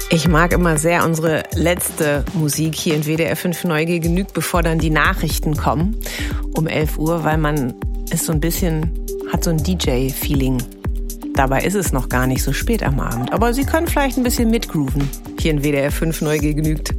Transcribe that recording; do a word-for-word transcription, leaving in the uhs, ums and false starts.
Ich mag immer sehr unsere letzte Musik hier in W D R fünf Neugier genügt, bevor dann die Nachrichten kommen um elf Uhr, weil man ist so ein bisschen, hat so ein D J-Feeling. Dabei ist es noch gar nicht so spät am Abend, aber Sie können vielleicht ein bisschen mitgrooven hier in W D R fünf Neugier genügt.